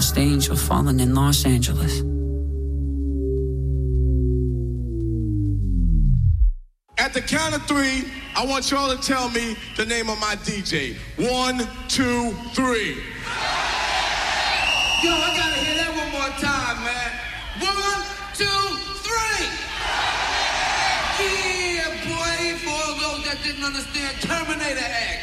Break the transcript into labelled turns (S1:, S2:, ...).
S1: first angel falling in Los Angeles.
S2: At the count of 3, I want y'all to tell me the name of my DJ. 1, 2, 3.
S3: Yo, I gotta hear that one more time, man. 1, 2, 3. Yeah, boy, for all those that didn't understand, Terminator X.